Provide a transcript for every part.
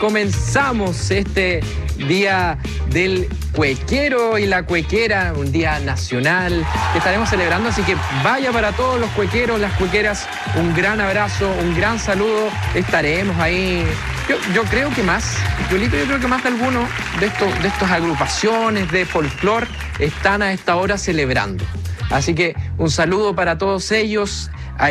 comenzamos este día del cuequero y la cuequera, un día nacional que estaremos celebrando, así que vaya para todos los cuequeros, las cuequeras, un gran abrazo, un gran saludo, estaremos ahí. Yo creo que más, Julito, yo creo que más de algunos de estas agrupaciones de folclore están a esta hora celebrando. Así que un saludo para todos ellos.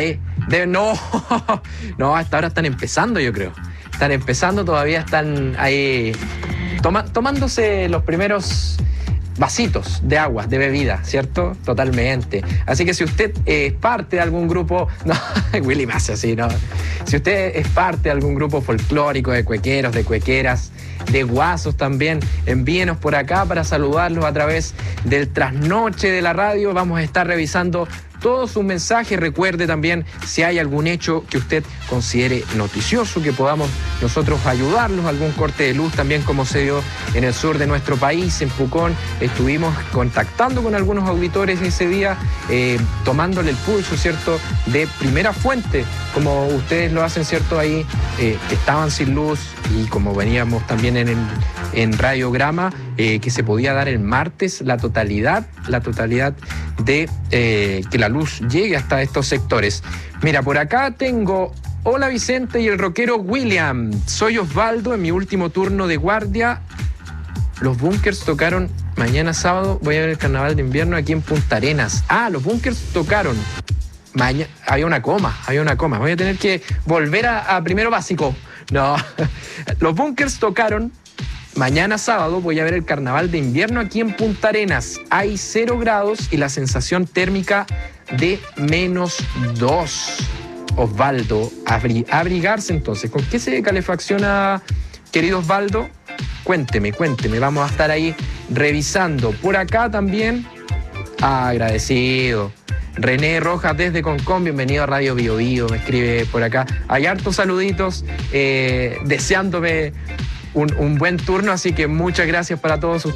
No, hasta ahora están empezando, yo creo. Están empezando, todavía están ahí tomándose los primeros vasitos de agua, de bebida, ¿cierto? Totalmente. Así que si usted es parte de algún grupo... No, Willy me hace así, ¿no? Si usted es parte de algún grupo folclórico de cuequeros, de cuequeras, de guasos también, envíenos por acá para saludarlos a través del trasnoche de la radio. Vamos a estar revisando todos sus mensajes. Recuerde también si hay algún hecho que usted considere noticioso, que podamos nosotros ayudarlos, algún corte de luz también como se dio en el sur de nuestro país, en Pucón. Estuvimos contactando con algunos auditores ese día, tomándole el pulso, ¿cierto?, de primera fuente, como ustedes lo hacen, ¿cierto?, ahí, que estaban sin luz, y como veníamos también en Radiograma, que se podía dar el martes la totalidad de que la luz llegue hasta estos sectores. Mira, por acá tengo: hola Vicente y el rockero William, soy Osvaldo, en mi último turno de guardia. Los Bunkers tocaron mañana sábado, voy a ver el carnaval de invierno aquí en Punta Arenas. Ah, los Bunkers tocaron mañana, había una coma, voy a tener que volver a primero básico. No, los Bunkers tocaron mañana sábado, voy a ver el carnaval de invierno aquí en Punta Arenas. Hay 0 grados y la sensación térmica de -2. Osvaldo, abrigarse entonces. ¿Con qué se calefacciona, querido Osvaldo? Cuénteme, vamos a estar ahí revisando. Por acá también, agradecido. René Rojas desde Concón, bienvenido a Radio Bio Bio, me escribe por acá. Hay hartos saluditos, deseándome un buen turno, así que muchas gracias para todos ustedes.